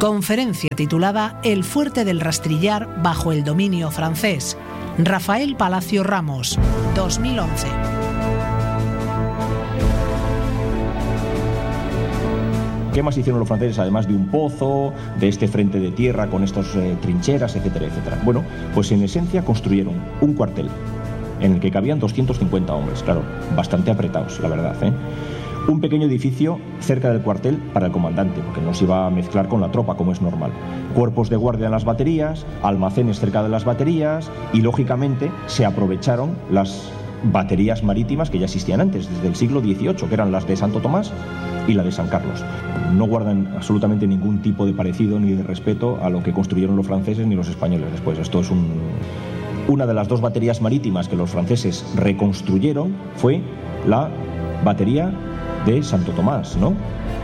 Conferencia titulada El fuerte del Rastrillar bajo el dominio francés. Rafael Palacio Ramos, 2011. ¿Qué más hicieron los franceses además de un pozo, de este frente de tierra con estas trincheras, etcétera, etcétera? Bueno, pues en esencia construyeron un cuartel en el que cabían 250 hombres, claro, bastante apretados, la verdad, ¿eh? Un pequeño edificio cerca del cuartel para el comandante, porque no se iba a mezclar con la tropa como es normal. Cuerpos de guardia en las baterías, almacenes cerca de las baterías y, lógicamente, se aprovecharon las baterías marítimas que ya existían antes, desde el siglo XVIII, que eran las de Santo Tomás y la de San Carlos. No guardan absolutamente ningún tipo de parecido ni de respeto a lo que construyeron los franceses ni los españoles después. Esto es una de las dos baterías marítimas que los franceses reconstruyeron fue la batería de Santo Tomás, ¿no?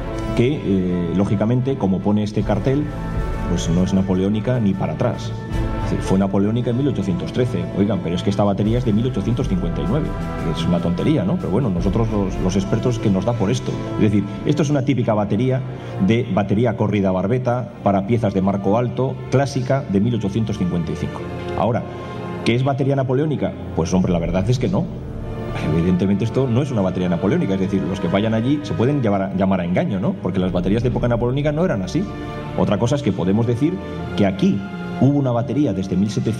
Que, lógicamente, como pone este cartel, pues no es napoleónica ni para atrás. Es decir, fue napoleónica en 1813. Oigan, pero es que esta batería es de 1859. Es una tontería, ¿no? Pero bueno, nosotros los expertos que nos da por esto. Es decir, esto es una típica batería de batería corrida barbeta para piezas de marco alto, clásica de 1855. Ahora, ¿qué es batería napoleónica? Pues hombre, la verdad es que no. Evidentemente esto no es una batería napoleónica, es decir, los que vayan allí se pueden llamar a engaño, ¿no? Porque las baterías de época napoleónica no eran así. Otra cosa es que podemos decir que aquí hubo una batería desde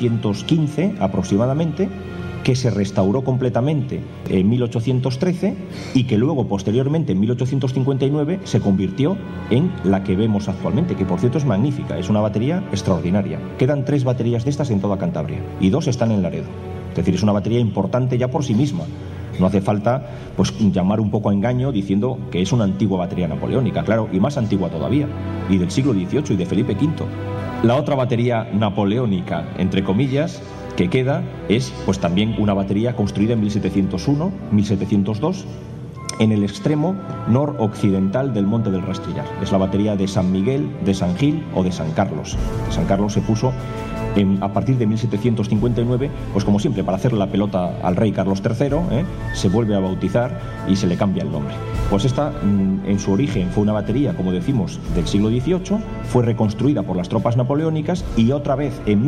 1715 aproximadamente que se restauró completamente en 1813 y que luego, posteriormente, en 1859, se convirtió en la que vemos actualmente, que por cierto es magnífica, es una batería extraordinaria. Quedan 3 baterías de estas en toda Cantabria y 2 están en Laredo. Es decir, es una batería importante ya por sí misma. No hace falta pues llamar un poco a engaño diciendo que es una antigua batería napoleónica, claro, y más antigua todavía, y del siglo XVIII y de Felipe V. La otra batería napoleónica, entre comillas, que queda es pues también una batería construida en 1701, 1702, en el extremo noroccidental del Monte del Rastrillar. Es la batería de San Miguel, de San Gil o de San Carlos. De San Carlos se puso a partir de 1759, pues como siempre, para hacer la pelota al rey Carlos III, se vuelve a bautizar y se le cambia el nombre. Pues esta, en su origen, fue una batería, como decimos, del siglo XVIII, fue reconstruida por las tropas napoleónicas y otra vez, en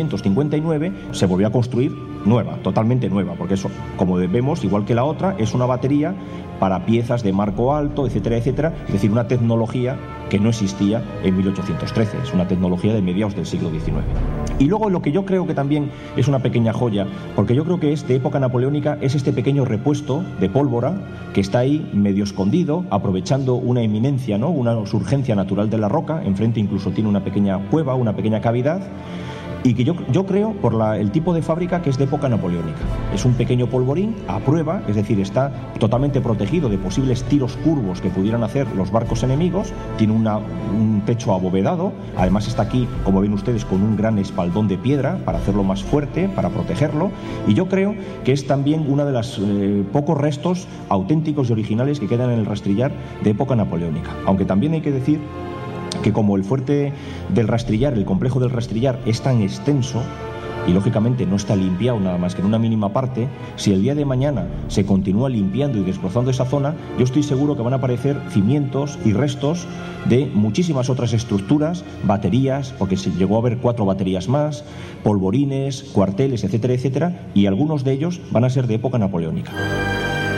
1859, se volvió a construir nueva, totalmente nueva, porque eso, como vemos, igual que la otra, es una batería para piezas de marco alto, etcétera, etcétera, es decir, una tecnología que no existía en 1813, es una tecnología de mediados del siglo XIX. Y luego lo que yo creo que también es una pequeña joya, porque yo creo que es de época napoleónica, es este pequeño repuesto de pólvora que está ahí medio escondido, aprovechando una eminencia, ¿no? Una surgencia natural de la roca, enfrente incluso tiene una pequeña cueva, una pequeña cavidad, y que yo creo, por el tipo de fábrica, que es de época napoleónica. Es un pequeño polvorín a prueba, es decir, está totalmente protegido de posibles tiros curvos que pudieran hacer los barcos enemigos, tiene un techo abovedado, además está aquí, como ven ustedes, con un gran espaldón de piedra para hacerlo más fuerte, para protegerlo, y yo creo que es también una de los pocos restos auténticos y originales que quedan en el Rastrillar de época napoleónica. Aunque también hay que decir que como el fuerte del Rastrillar, el complejo del Rastrillar es tan extenso y lógicamente no está limpiado nada más que en una mínima parte, si el día de mañana se continúa limpiando y desbrozando esa zona, yo estoy seguro que van a aparecer cimientos y restos de muchísimas otras estructuras, baterías, porque se llegó a haber 4 baterías más, polvorines, cuarteles, etcétera, etcétera, y algunos de ellos van a ser de época napoleónica.